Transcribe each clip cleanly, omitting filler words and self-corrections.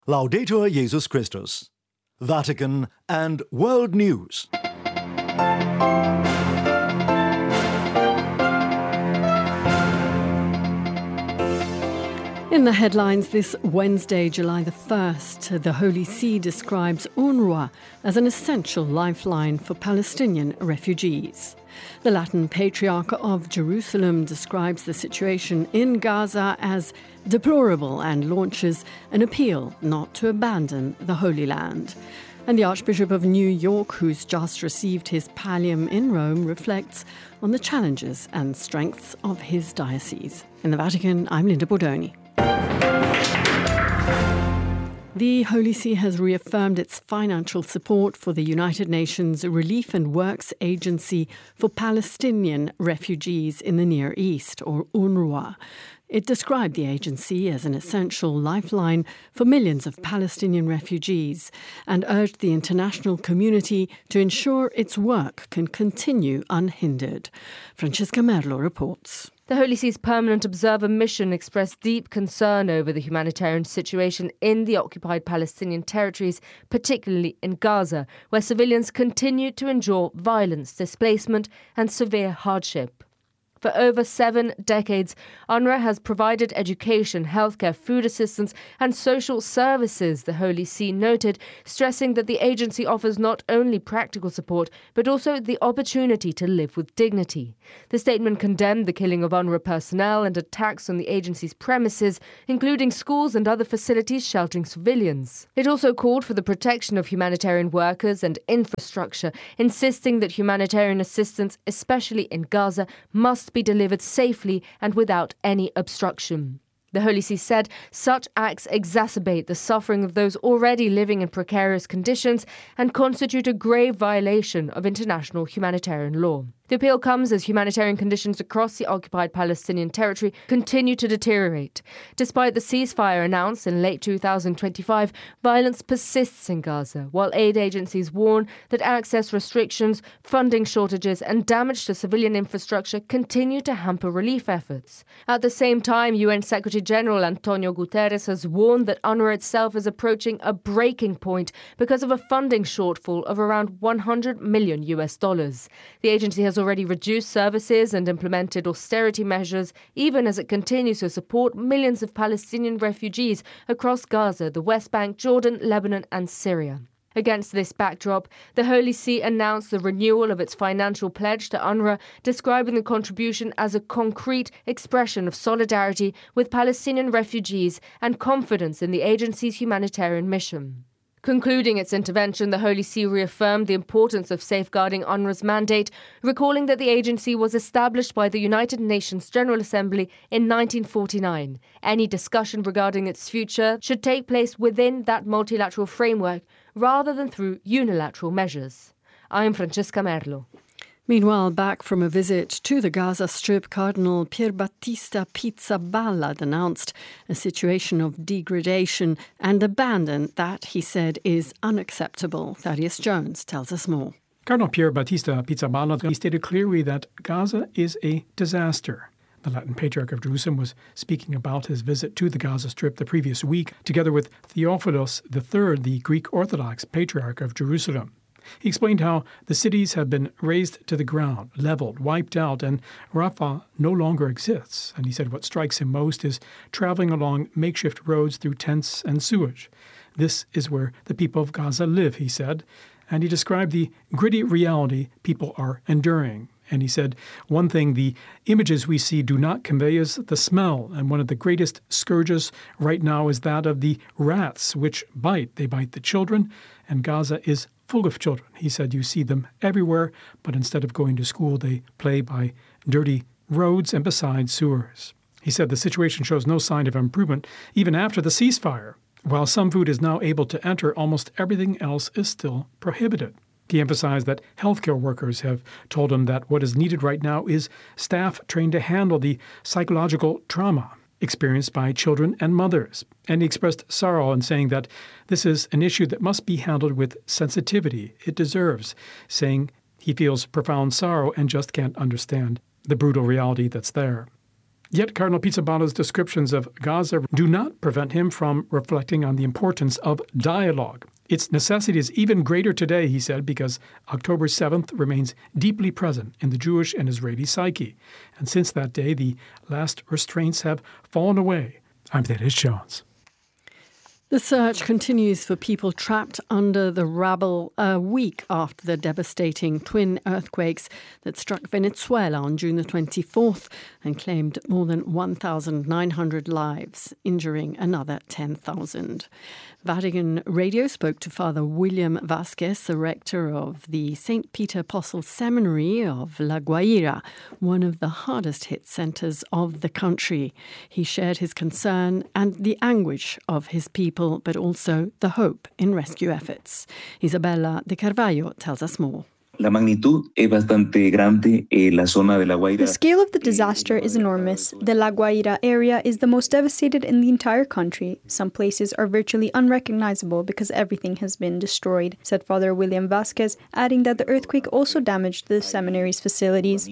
Laudetur Jesus Christus. Vatican and World News. In the headlines this Wednesday, July the 1st, the Holy See describes UNRWA as an essential lifeline for Palestinian refugees. The Latin Patriarch of Jerusalem describes the situation in Gaza as deplorable and launches an appeal not to abandon the Holy Land. And the Archbishop of New York, who's just received his pallium in Rome, reflects on the challenges and strengths of his diocese. In the Vatican, I'm Linda Bordoni. The Holy See has reaffirmed its financial support for the United Nations Relief and Works Agency for Palestinian Refugees in the Near East, or UNRWA. It described the agency as an essential lifeline for millions of Palestinian refugees and urged the international community to ensure its work can continue unhindered. Francesca Merlo reports. The Holy See's Permanent Observer Mission expressed deep concern over the humanitarian situation in the occupied Palestinian territories, particularly in Gaza, where civilians continue to endure violence, displacement and severe hardship. For over 7 decades, UNRWA has provided education, healthcare, food assistance and social services, the Holy See noted, stressing that the agency offers not only practical support, but also the opportunity to live with dignity. The statement condemned the killing of UNRWA personnel and attacks on the agency's premises, including schools and other facilities sheltering civilians. It also called for the protection of humanitarian workers and infrastructure, insisting that humanitarian assistance, especially in Gaza, must be delivered safely and without any obstruction. The Holy See said such acts exacerbate the suffering of those already living in precarious conditions and constitute a grave violation of international humanitarian law. The appeal comes as humanitarian conditions across the occupied Palestinian territory continue to deteriorate. Despite the ceasefire announced in late 2025, violence persists in Gaza, while aid agencies warn that access restrictions, funding shortages and damage to civilian infrastructure continue to hamper relief efforts. At the same time, UN Secretary General Antonio Guterres has warned that UNRWA itself is approaching a breaking point because of a funding shortfall of around $100 million. The agency has already reduced services and implemented austerity measures, even as it continues to support millions of Palestinian refugees across Gaza, the West Bank, Jordan, Lebanon and Syria. Against this backdrop, the Holy See announced the renewal of its financial pledge to UNRWA, describing the contribution as a concrete expression of solidarity with Palestinian refugees and confidence in the agency's humanitarian mission. Concluding its intervention, the Holy See reaffirmed the importance of safeguarding UNRWA's mandate, recalling that the agency was established by the United Nations General Assembly in 1949. Any discussion regarding its future should take place within that multilateral framework rather than through unilateral measures. I am Francesca Merlo. Meanwhile, back from a visit to the Gaza Strip, Cardinal Pierbattista Pizzaballa announced a situation of degradation and abandon that, he said, is unacceptable. Thaddeus Jones tells us more. Cardinal Pierbattista Pizzaballa stated clearly that Gaza is a disaster. The Latin Patriarch of Jerusalem was speaking about his visit to the Gaza Strip the previous week, together with Theophilos III, the Greek Orthodox Patriarch of Jerusalem. He explained how the cities have been razed to the ground, leveled, wiped out, and Rafah no longer exists. And he said what strikes him most is traveling along makeshift roads through tents and sewage. This is where the people of Gaza live, he said. And he described the gritty reality people are enduring. And he said, one thing the images we see do not convey is the smell. And one of the greatest scourges right now is that of the rats, which bite. They bite the children, and Gaza is full of children. He said you see them everywhere, but instead of going to school, they play by dirty roads and beside sewers. He said the situation shows no sign of improvement even after the ceasefire. While some food is now able to enter, almost everything else is still prohibited. He emphasized that healthcare workers have told him that what is needed right now is staff trained to handle the psychological trauma experienced by children and mothers. And he expressed sorrow in saying that this is an issue that must be handled with sensitivity it deserves, saying he feels profound sorrow and just can't understand the brutal reality that's there. Yet Cardinal Pizzabala's descriptions of Gaza do not prevent him from reflecting on the importance of dialogue. Its necessity is even greater today, he said, because October 7th remains deeply present in the Jewish and Israeli psyche. And since that day, the last restraints have fallen away. I'm Dennis Jones. The search continues for people trapped under the rubble a week after the devastating twin earthquakes that struck Venezuela on June the 24th and claimed more than 1,900 lives, injuring another 10,000. Vatican Radio spoke to Father William Vasquez, the rector of the St. Peter Apostle Seminary of La Guaira, one of the hardest hit centres of the country. He shared his concern and the anguish of his people, but also the hope in rescue efforts. Isabella de Carvalho tells us more. La magnitud es bastante grande. La zona de La Guaira. The scale of the disaster is enormous. The La Guaira area is the most devastated in the entire country. Some places are virtually unrecognizable because everything has been destroyed, said Father William Vasquez, adding that the earthquake also damaged the seminary's facilities.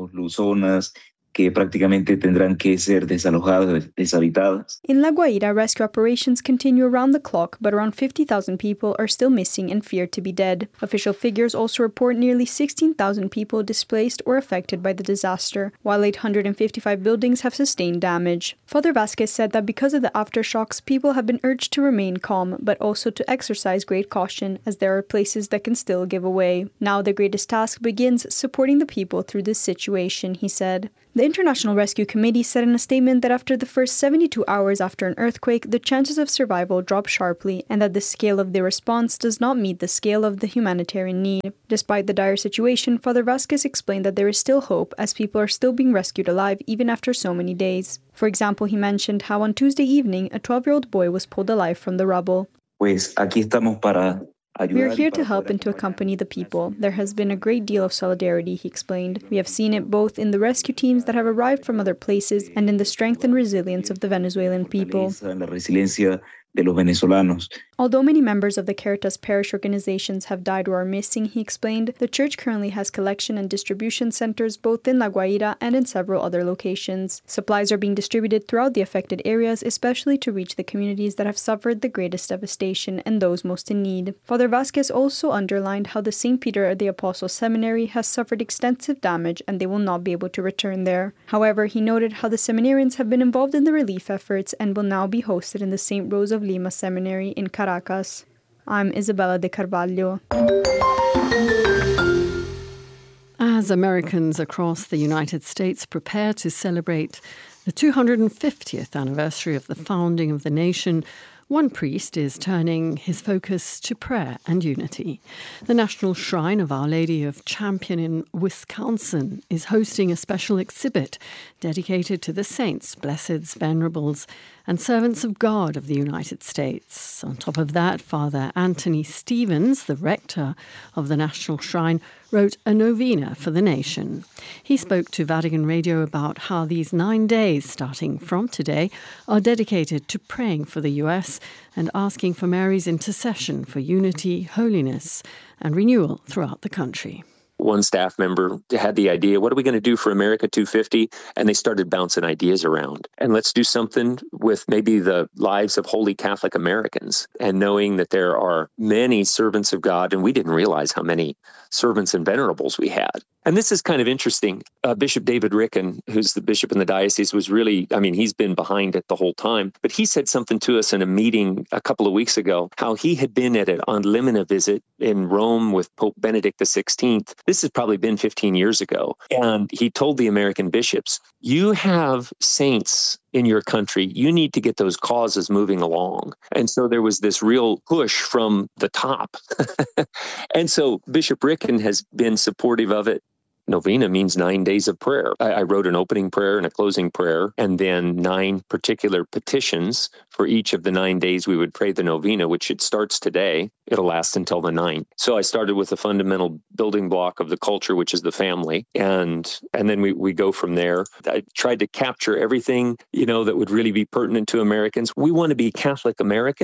Que prácticamente tendrán que ser desalojadas, deshabitadas. In La Guaira, rescue operations continue around the clock, but around 50,000 people are still missing and feared to be dead. Official figures also report nearly 16,000 people displaced or affected by the disaster, while 855 buildings have sustained damage. Father Vasquez said that because of the aftershocks, people have been urged to remain calm, but also to exercise great caution, as there are places that can still give away. Now the greatest task begins supporting the people through this situation, he said. The International Rescue Committee said in a statement that after the first 72 hours after an earthquake, the chances of survival drop sharply and that the scale of the response does not meet the scale of the humanitarian need. Despite the dire situation, Father Vasquez explained that there is still hope as people are still being rescued alive even after so many days. For example, he mentioned how on Tuesday evening, a 12-year-old boy was pulled alive from the rubble. Pues aquí estamos para We are here to help and to accompany the people. There has been a great deal of solidarity, he explained. We have seen it both in the rescue teams that have arrived from other places and in the strength and resilience of the Venezuelan people. De los venezolanos. Although many members of the Caritas parish organizations have died or are missing, he explained, the church currently has collection and distribution centers both in La Guaira and in several other locations. Supplies are being distributed throughout the affected areas, especially to reach the communities that have suffered the greatest devastation and those most in need. Father Vasquez also underlined how the St. Peter the Apostle Seminary has suffered extensive damage and they will not be able to return there. However, he noted how the seminarians have been involved in the relief efforts and will now be hosted in the St. Rose of Lima Seminary in Caracas. I'm Isabella de Carvalho. As Americans across the United States prepare to celebrate the 250th anniversary of the founding of the nation, one priest is turning his focus to prayer and unity. The National Shrine of Our Lady of Champion in Wisconsin is hosting a special exhibit dedicated to the saints, blesseds, venerables, and servants of God of the United States. On top of that, Father Anthony Stevens, the rector of the National Shrine, wrote a novena for the nation. He spoke to Vatican Radio about how these 9 days, starting from today, are dedicated to praying for the US and asking for Mary's intercession for unity, holiness, and renewal throughout the country. One staff member had the idea, what are we going to do for America 250? And they started bouncing ideas around. And let's do something with maybe the lives of Holy Catholic Americans, and knowing that there are many servants of God, and we didn't realize how many servants and venerables we had. And this is kind of interesting. Bishop David Ricken, who's the bishop in the diocese, was really, he's been behind it the whole time. But he said something to us in a meeting a couple of weeks ago, how he had been at an on limina visit in Rome with Pope Benedict XVI. This has probably been 15 years ago. And he told the American bishops, you have saints in your country, you need to get those causes moving along. And so there was this real push from the top. And so Bishop Ricken has been supportive of it. Novena means 9 days of prayer. I wrote an opening prayer and a closing prayer, and then 9 particular petitions for each of the 9 days we would pray the novena, which it starts today. It'll last until the 9th. So I started with the fundamental building block of the culture, which is the family. And then we go from there. I tried to capture everything, that would really be pertinent to Americans. We want to be Catholic Americans,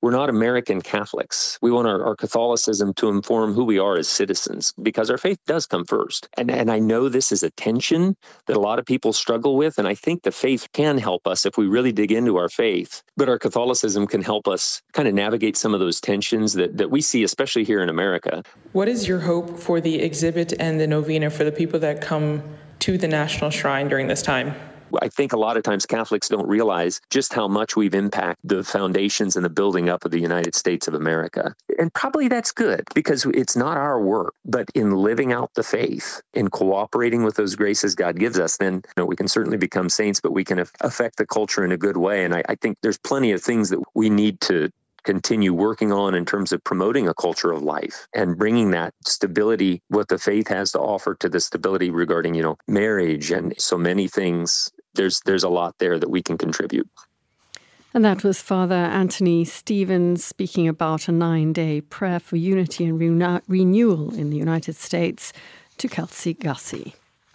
we're not American Catholics. We want our Catholicism to inform who we are as citizens, because our faith does come first. And I know this is a tension that a lot of people struggle with, and I think the faith can help us if we really dig into our faith. But our Catholicism can help us kind of navigate some of those tensions that we see, especially here in America. What is your hope for the exhibit and the novena for the people that come to the National Shrine during this time? I think a lot of times Catholics don't realize just how much we've impacted the foundations and the building up of the United States of America. And probably that's good, because it's not our work, but in living out the faith, in cooperating with those graces God gives us, then we can certainly become saints, but we can affect the culture in a good way. And I think there's plenty of things that we need to continue working on in terms of promoting a culture of life and bringing that stability, what the faith has to offer, to the stability regarding, marriage and so many things. There's a lot there that we can contribute. And that was Father Anthony Stevens speaking about a 9-day prayer for unity and renewal in the United States to Kelsey Gussie.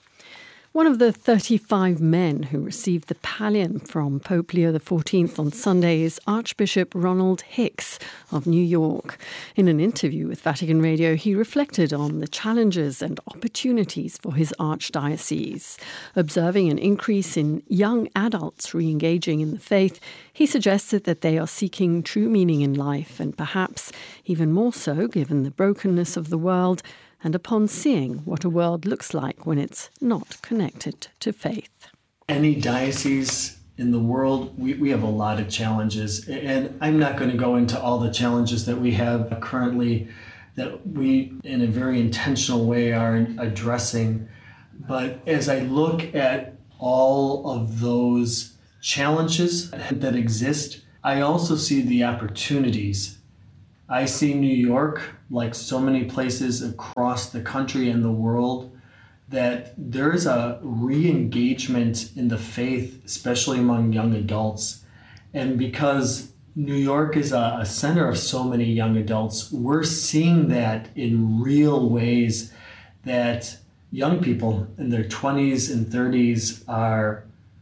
One of the 35 men who received the pallium from Pope Leo XIV on Sunday is Archbishop Ronald Hicks of New York. In an interview with Vatican Radio, he reflected on the challenges and opportunities for his archdiocese. Observing an increase in young adults re-engaging in the faith, he suggested that they are seeking true meaning in life, and perhaps even more so given the brokenness of the world, and upon seeing what a world looks like when it's not connected to faith. Any diocese in the world, we have a lot of challenges. And I'm not going to go into all the challenges that we have currently that we, in a very intentional way, are addressing. But as I look at all of those challenges that exist, I also see the opportunities. I see New York, like so many places across the country and the world, that there's a re-engagement in the faith, especially among young adults. And because New York is a center of so many young adults, we're seeing that in real ways, that young people in their 20s and 30s are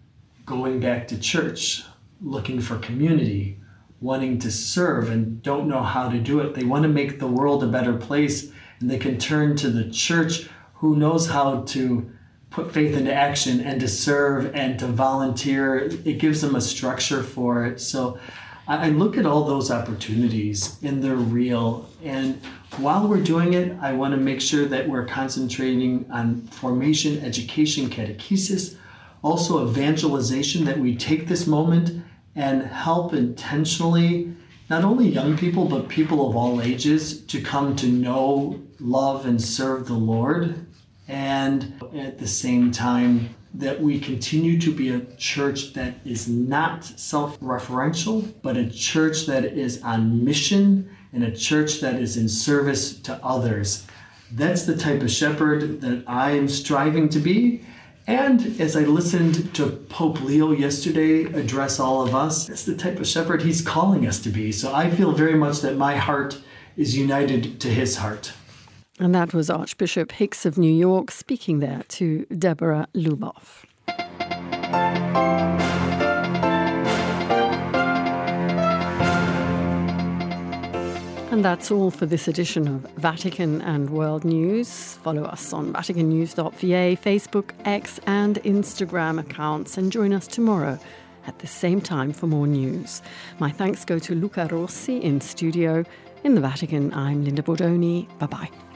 going back to church, looking for community, wanting to serve, and don't know how to do it. They want to make the world a better place, and they can turn to the church, who knows how to put faith into action and to serve and to volunteer. It gives them a structure for it. So I look at all those opportunities, and they're real. And while we're doing it, I want to make sure that we're concentrating on formation, education, catechesis, also evangelization, that we take this moment and help intentionally, not only young people, but people of all ages, to come to know, love, and serve the Lord. And at the same time, that we continue to be a church that is not self-referential, but a church that is on mission, and a church that is in service to others. That's the type of shepherd that I am striving to be. And as I listened to Pope Leo yesterday address all of us, that's the type of shepherd he's calling us to be. So I feel very much that my heart is united to his heart. And that was Archbishop Hicks of New York speaking there to Deborah Luboff. And that's all for this edition of Vatican and World News. Follow us on vaticannews.va, Facebook, X and Instagram accounts, and join us tomorrow at the same time for more news. My thanks go to Luca Rossi in studio. In the Vatican, I'm Linda Bordoni. Bye-bye.